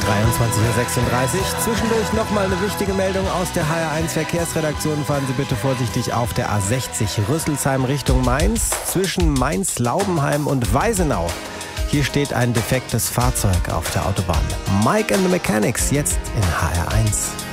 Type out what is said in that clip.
23:36 Uhr. Zwischendurch nochmal eine wichtige Meldung aus der HR1 Verkehrsredaktion. Fahren Sie bitte vorsichtig auf der A60 Rüsselsheim Richtung Mainz. Zwischen Mainz-Laubenheim und Weisenau. Hier steht ein defektes Fahrzeug auf der Autobahn. Mike and the Mechanics jetzt in HR1.